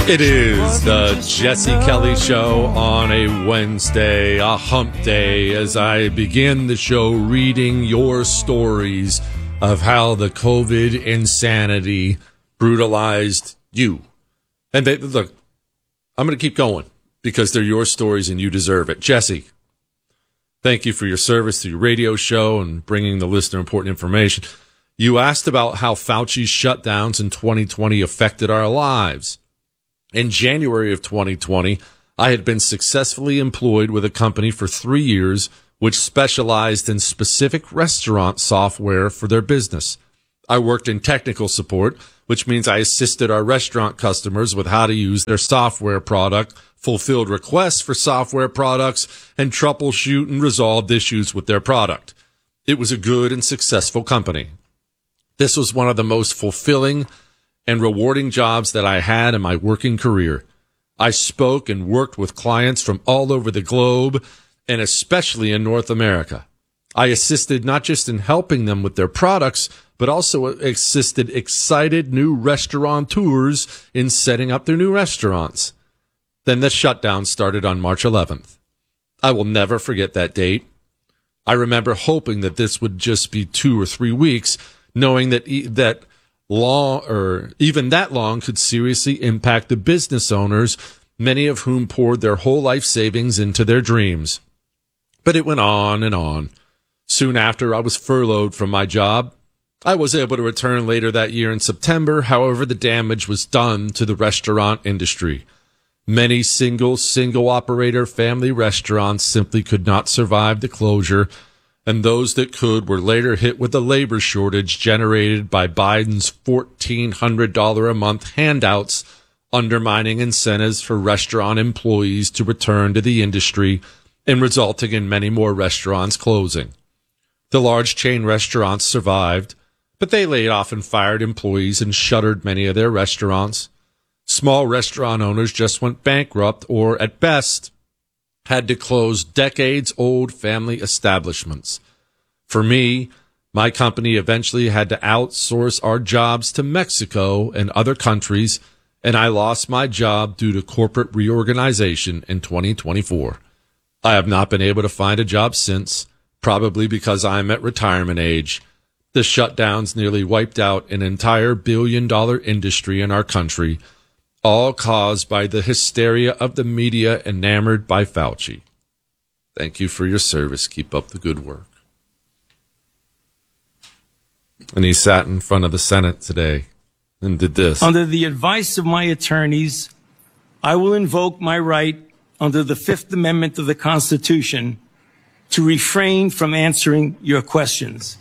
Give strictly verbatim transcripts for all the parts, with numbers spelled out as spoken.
It is the Jesse Kelly Show on a Wednesday, a hump day, as I begin the show reading your stories of how the COVID insanity brutalized you. And they, look, I'm going to keep going because they're your stories and you deserve it. Jesse, thank you for your service to your radio show and bringing the listener important information. You asked about how Fauci's shutdowns in twenty twenty affected our lives. In January of twenty twenty, I had been successfully employed with a company for three years, which specialized in specific restaurant software for their business. I worked in technical support, which means I assisted our restaurant customers with how to use their software product, fulfilled requests for software products, and troubleshoot and resolved issues with their product. It was a good and successful company. This was one of the most fulfilling and rewarding jobs that I had in my working career. I spoke and worked with clients from all over the globe, and especially in North America. I assisted not just in helping them with their products, but also assisted excited new restaurateurs in setting up their new restaurants. Then the shutdown started on March eleventh. I will never forget that date. I remember hoping that this would just be two or three weeks, knowing that that long or even that long could seriously impact the business owners, many of whom poured their whole life savings into their dreams. But it went on and on. Soon after, I was furloughed from my job. I was able to return later that year in September. However, the damage was done to the restaurant industry. Many single, single operator family restaurants simply could not survive the closure, and those that could were later hit with the labor shortage generated by Biden's fourteen hundred dollars a month handouts, undermining incentives for restaurant employees to return to the industry and resulting in many more restaurants closing. The large chain restaurants survived, but they laid off and fired employees and shuttered many of their restaurants. Small restaurant owners just went bankrupt or, at best, had to close decades-old family establishments. For me, my company eventually had to outsource our jobs to Mexico and other countries, and I lost my job due to corporate reorganization in twenty twenty-four. I have not been able to find a job since, probably because I'm at retirement age. The shutdowns nearly wiped out an entire billion-dollar industry in our country, all caused by the hysteria of the media enamored by Fauci. Thank you for your service. Keep up the good work. And he sat in front of the Senate today and did this. Under the advice of my attorneys, I will invoke my right under the Fifth Amendment of the Constitution to refrain from answering your questions.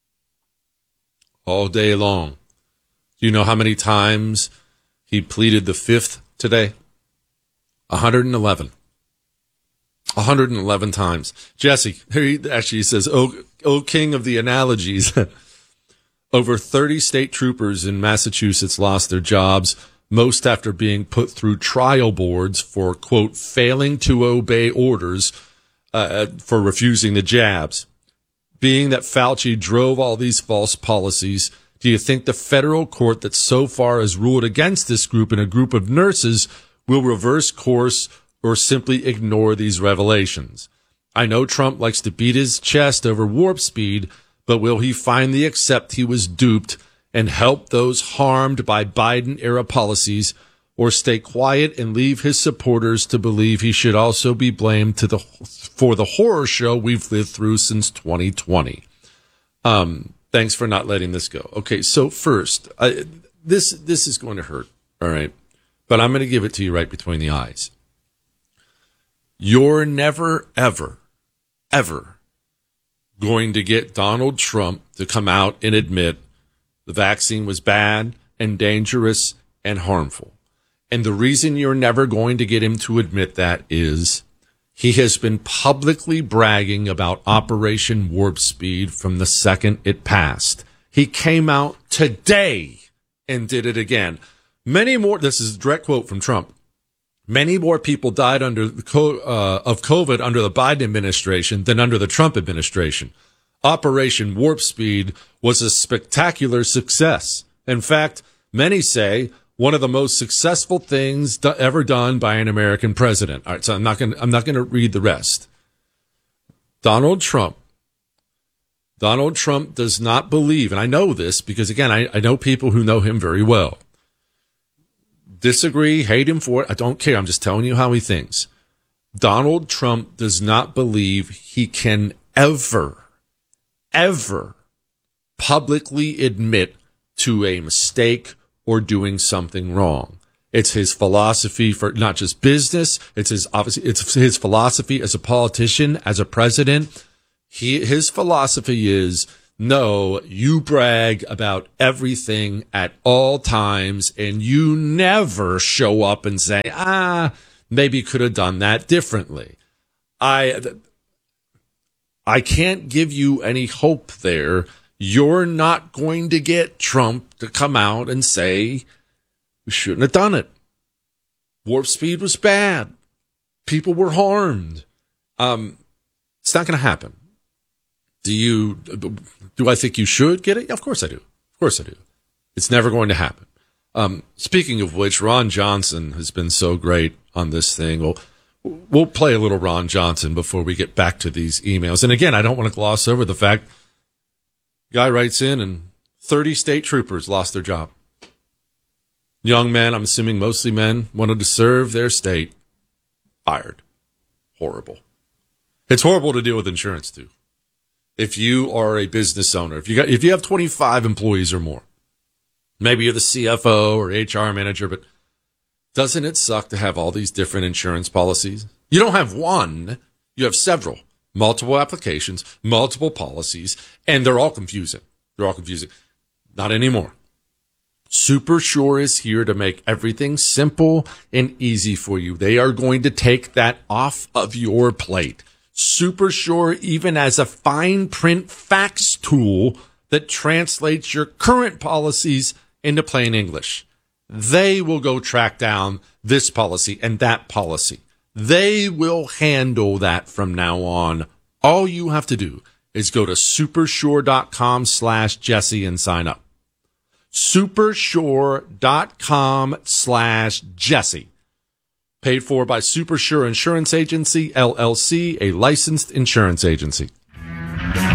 All day long. Do you know how many times he pleaded the fifth today? one hundred eleven. one hundred eleven times. Jesse, here he actually says, oh, oh, king of the analogies. Over thirty state troopers in Massachusetts lost their jobs, most after being put through trial boards for, quote, failing to obey orders uh, for refusing the jabs. Being that Fauci drove all these false policies, do you think the federal court that so far has ruled against this group and a group of nurses will reverse course or simply ignore these revelations? I know Trump likes to beat his chest over warp speed, but will he finally accept he was duped and help those harmed by Biden-era policies, or stay quiet and leave his supporters to believe he should also be blamed to the for the horror show we've lived through since twenty twenty? Um, thanks for not letting this go. Okay, so first, I, this this is going to hurt, all right? But I'm going to give it to you right between the eyes. You're never, ever, ever going to get Donald Trump to come out and admit the vaccine was bad and dangerous and harmful. And the reason you're never going to get him to admit that is he has been publicly bragging about Operation Warp Speed from the second it passed. He came out today and did it again. Many more, this is a direct quote from Trump, many more people died under uh, of COVID under the Biden administration than under the Trump administration. Operation Warp Speed was a spectacular success. In fact, many say one of the most successful things do- ever done by an American president. All right, so I'm not going I'm not going to read the rest. Donald Trump. Donald Trump does not believe, and I know this because, again, I, I know people who know him very well. Disagree, hate him for it. I don't care. I'm just telling you how he thinks. Donald Trump does not believe he can ever, ever publicly admit to a mistake or doing something wrong. It's his philosophy for not just business. It's his obviously it's his philosophy as a politician, as a president. He his philosophy is no, you brag about everything at all times, and you never show up and say, ah, maybe could have done that differently. I I can't give you any hope there. You're not going to get Trump to come out and say, we shouldn't have done it. Warp speed was bad. People were harmed. Um, it's not going to happen. Do you, do I think you should get it? Of course I do. Of course I do. It's never going to happen. Um, speaking of which, Ron Johnson has been so great on this thing. We'll, we'll play a little Ron Johnson before we get back to these emails. And again, I don't want to gloss over the fact guy writes in and thirty state troopers lost their job. Young men, I'm assuming mostly men, wanted to serve their state. Fired. Horrible. It's horrible to deal with insurance too. If you are a business owner, if you got, if you have twenty-five employees or more, maybe you're the C F O or H R manager, but doesn't it suck to have all these different insurance policies? You don't have one, you have several. Multiple applications, multiple policies, and they're all confusing. They're all confusing. Not anymore. SuperSure is here to make everything simple and easy for you. They are going to take that off of your plate. SuperSure even has a fine print fax tool that translates your current policies into plain English. They will go track down this policy and that policy. They will handle that from now on. All you have to do is go to supersure.com slash Jesse and sign up. Supersure.com slash Jesse. Paid for by SuperSure Insurance Agency, L L C, a licensed insurance agency.